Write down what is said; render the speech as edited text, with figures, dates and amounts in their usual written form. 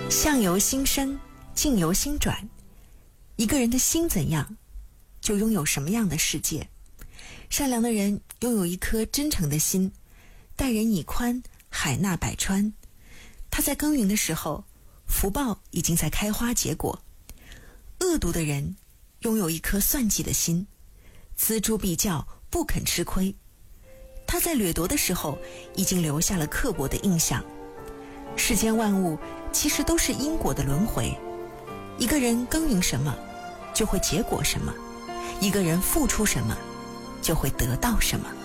相由心生，境由心转。一个人的心怎样，就拥有什么样的世界。善良的人拥有一颗真诚的心，待人以宽，海纳百川。他在耕耘的时候，福报已经在开花结果。恶毒的人拥有一颗算计的心，锱铢必较，不肯吃亏。他在掠夺的时候，已经留下了刻薄的印象。世间万物其实都是因果的轮回，一个人耕耘什么，就会结果什么；一个人付出什么，就会得到什么。